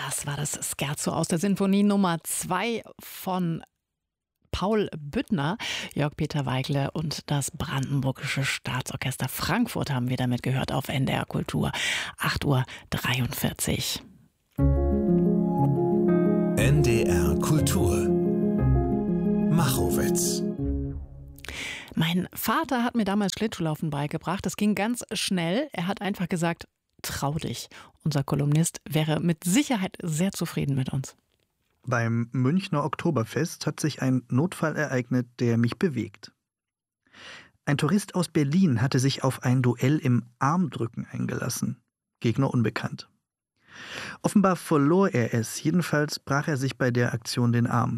Das war das Scherzo aus der Sinfonie Nummer 2 von Paul Büttner. Jörg-Peter Weigle und das Brandenburgische Staatsorchester Frankfurt haben wir damit gehört auf NDR Kultur. 8:43 Uhr. NDR Kultur. Machowitz. Mein Vater hat mir damals Schlittschuhlaufen beigebracht. Das ging ganz schnell. Er hat einfach gesagt, trau dich. Unser Kolumnist wäre mit Sicherheit sehr zufrieden mit uns. Beim Münchner Oktoberfest hat sich ein Notfall ereignet, der mich bewegt. Ein Tourist aus Berlin hatte sich auf ein Duell im Armdrücken eingelassen. Gegner unbekannt. Offenbar verlor er es, jedenfalls brach er sich bei der Aktion den Arm.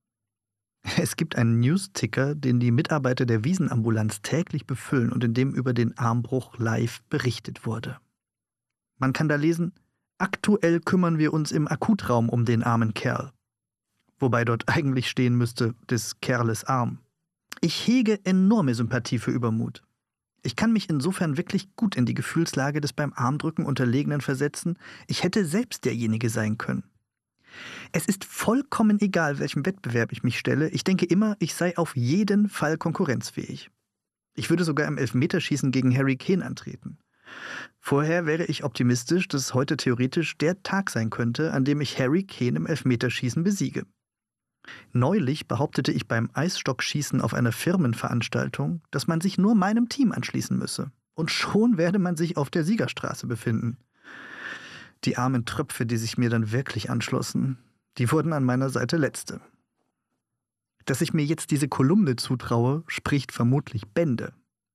Es gibt einen News-Ticker, den die Mitarbeiter der Wiesenambulanz täglich befüllen und in dem über den Armbruch live berichtet wurde. Man kann da lesen: Aktuell kümmern wir uns im Akutraum um den armen Kerl. Wobei dort eigentlich stehen müsste, des Kerles Arm. Ich hege enorme Sympathie für Übermut. Ich kann mich insofern wirklich gut in die Gefühlslage des beim Armdrücken Unterlegenen versetzen. Ich hätte selbst derjenige sein können. Es ist vollkommen egal, welchem Wettbewerb ich mich stelle. Ich denke immer, ich sei auf jeden Fall konkurrenzfähig. Ich würde sogar im Elfmeterschießen gegen Harry Kane antreten. Vorher wäre ich optimistisch, dass heute theoretisch der Tag sein könnte, an dem ich Harry Kane im Elfmeterschießen besiege. Neulich behauptete ich beim Eisstockschießen auf einer Firmenveranstaltung, dass man sich nur meinem Team anschließen müsse. Und schon werde man sich auf der Siegerstraße befinden. Die armen Tröpfe, die sich mir dann wirklich anschlossen, die wurden an meiner Seite Letzte. Dass ich mir jetzt diese Kolumne zutraue, spricht vermutlich Bände.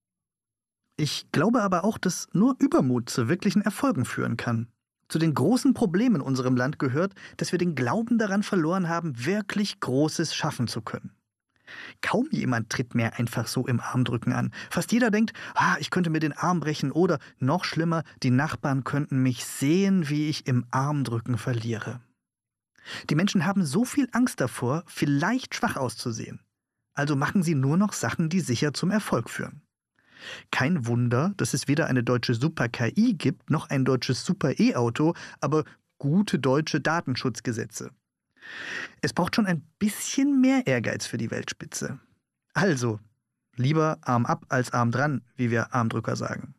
Ich glaube aber auch, dass nur Übermut zu wirklichen Erfolgen führen kann. Zu den großen Problemen in unserem Land gehört, dass wir den Glauben daran verloren haben, wirklich Großes schaffen zu können. Kaum jemand tritt mehr einfach so im Armdrücken an. Fast jeder denkt, ich könnte mir den Arm brechen oder, noch schlimmer, die Nachbarn könnten mich sehen, wie ich im Armdrücken verliere. Die Menschen haben so viel Angst davor, vielleicht schwach auszusehen. Also machen sie nur noch Sachen, die sicher zum Erfolg führen. Kein Wunder, dass es weder eine deutsche Super-KI gibt, noch ein deutsches Super-E-Auto, aber gute deutsche Datenschutzgesetze. Es braucht schon ein bisschen mehr Ehrgeiz für die Weltspitze. Also, lieber Arm ab als Arm dran, wie wir Armdrücker sagen.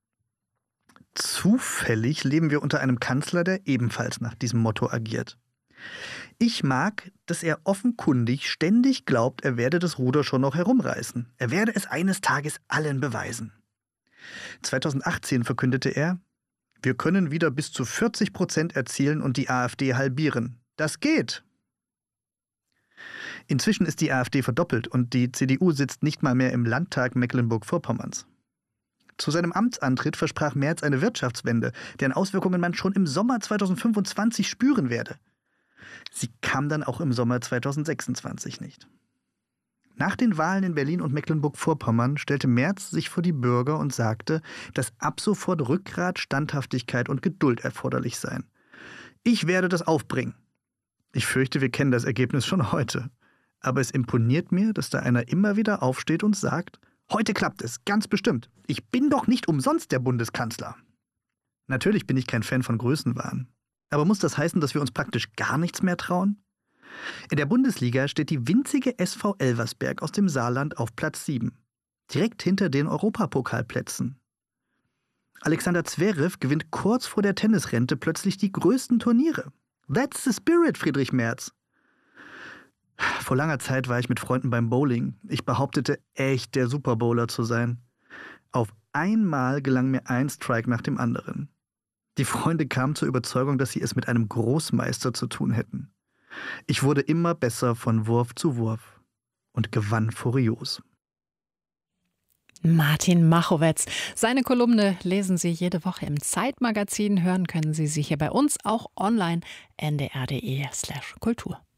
Zufällig leben wir unter einem Kanzler, der ebenfalls nach diesem Motto agiert. Ich mag, dass er offenkundig ständig glaubt, er werde das Ruder schon noch herumreißen. Er werde es eines Tages allen beweisen. 2018 verkündete er, wir können wieder bis zu 40% erzielen und die AfD halbieren. Das geht! Inzwischen ist die AfD verdoppelt und die CDU sitzt nicht mal mehr im Landtag Mecklenburg-Vorpommerns. Zu seinem Amtsantritt versprach Merz eine Wirtschaftswende, deren Auswirkungen man schon im Sommer 2025 spüren werde. Sie kam dann auch im Sommer 2026 nicht. Nach den Wahlen in Berlin und Mecklenburg-Vorpommern stellte Merz sich vor die Bürger und sagte, dass ab sofort Rückgrat, Standhaftigkeit und Geduld erforderlich seien. Ich werde das aufbringen. Ich fürchte, wir kennen das Ergebnis schon heute. Aber es imponiert mir, dass da einer immer wieder aufsteht und sagt, heute klappt es, ganz bestimmt. Ich bin doch nicht umsonst der Bundeskanzler. Natürlich bin ich kein Fan von Größenwahn. Aber muss das heißen, dass wir uns praktisch gar nichts mehr trauen? In der Bundesliga steht die winzige SV Elversberg aus dem Saarland auf Platz 7. Direkt hinter den Europapokalplätzen. Alexander Zverev gewinnt kurz vor der Tennisrente plötzlich die größten Turniere. That's the spirit, Friedrich Merz. Vor langer Zeit war ich mit Freunden beim Bowling. Ich behauptete, echt der Superbowler zu sein. Auf einmal gelang mir ein Strike nach dem anderen. Die Freunde kamen zur Überzeugung, dass sie es mit einem Großmeister zu tun hätten. Ich wurde immer besser von Wurf zu Wurf und gewann furios. Martin Machowitz. Seine Kolumne lesen Sie jede Woche im Zeitmagazin. Hören können Sie sie hier bei uns auch online ndr.de/kultur.